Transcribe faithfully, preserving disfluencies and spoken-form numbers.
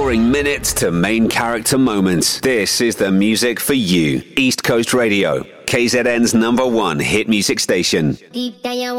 boring minutes to main character moments. This is the music for you. East Coast Radio, K Z N's number one hit music station. Deep down,